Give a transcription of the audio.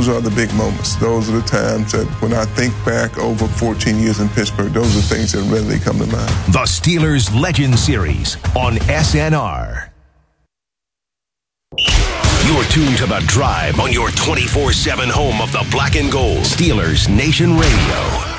those are the big moments. Those are the times that when I think back over 14 years in Pittsburgh, those are things that readily come to mind. The Steelers Legend Series on SNR. You're tuned to The Drive on your 24/7 home of the black and gold. Steelers Nation Radio.